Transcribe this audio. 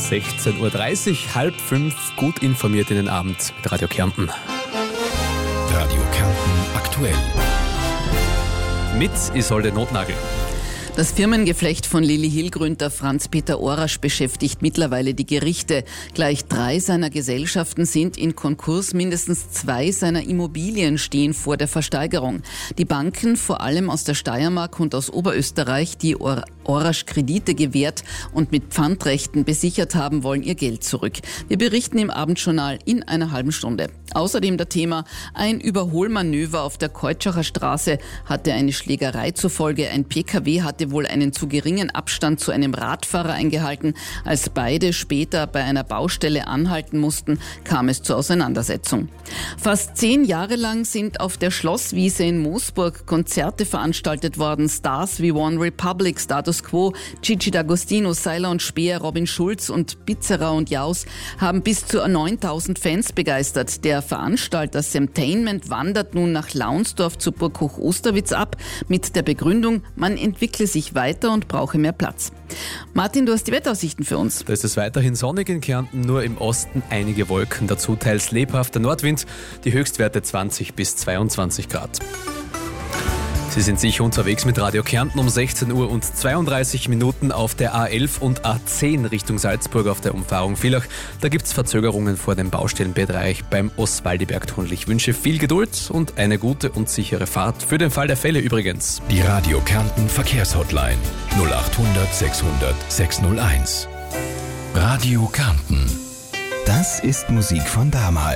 16.30 Uhr, 4:30, gut informiert in den Abend mit Radio Kärnten. Radio Kärnten aktuell. Mit Isolde Notnagel. Das Firmengeflecht von Lilly Hillgründter Franz-Peter Orasch beschäftigt mittlerweile die Gerichte. Gleich 3 seiner Gesellschaften sind in Konkurs, mindestens 2 seiner Immobilien stehen vor der Versteigerung. Die Banken, vor allem aus der Steiermark und aus Oberösterreich, die Orasch Kredite gewährt und mit Pfandrechten besichert haben, wollen ihr Geld zurück. Wir berichten im Abendjournal in einer halben Stunde. Außerdem das Thema: ein Überholmanöver auf der Keutschachner Straße hatte eine Schlägerei zur Folge. Ein PKW hatte wohl einen zu geringen Abstand zu einem Radfahrer eingehalten. Als beide später bei einer Baustelle anhalten mussten, kam es zur Auseinandersetzung. Fast 10 Jahre lang sind auf der Schlosswiese in Moosburg Konzerte veranstaltet worden. Stars wie One Republic, Status Quo, Gigi D'Agostino, Seiler und Speer, Robin Schulz und Bizzerer und Jaus haben bis zu 9.000 Fans begeistert. Der Veranstalter Semtainment wandert nun nach Launsdorf zu Burg Hoch-Osterwitz ab, mit der Begründung, man entwickle sich weiter und brauche mehr Platz. Martin, du hast die Wetteraussichten für uns. Da ist es weiterhin sonnig in Kärnten, nur im Osten einige Wolken, dazu teils lebhafter Nordwind, die Höchstwerte 20 bis 22 Grad. Sie sind sicher unterwegs mit Radio Kärnten um 16 Uhr und 32 Minuten auf der A11 und A10 Richtung Salzburg auf der Umfahrung Villach. Da gibt es Verzögerungen vor dem Baustellenbereich beim Oswaldiberg-Tunnel. Ich wünsche viel Geduld und eine gute und sichere Fahrt. Für den Fall der Fälle übrigens. Die Radio Kärnten Verkehrshotline 0800 600 601. Radio Kärnten. Das ist Musik von damals.